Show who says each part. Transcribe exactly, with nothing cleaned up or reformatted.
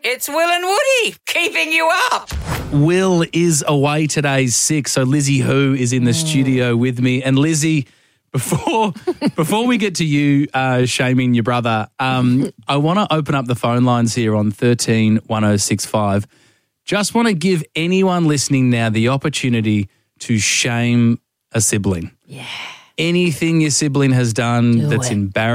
Speaker 1: It's Will and Woody keeping you up.
Speaker 2: Will is away today, sick. So Lizzie Who is in the studio with me. And Lizzie, before before we get to you uh, shaming your brother, um, I want to open up the phone lines here on thirteen one oh six five. Just want to give anyone listening now the opportunity to shame a sibling.
Speaker 3: Yeah.
Speaker 2: Anything your sibling has done
Speaker 3: Do
Speaker 2: that's
Speaker 3: it.
Speaker 2: embarrassing.